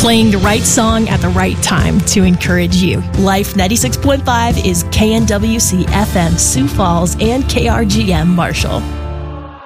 playing the right song at the right time to encourage you. Life 96.5 is KNWC FM Sioux Falls and KRGM Marshall.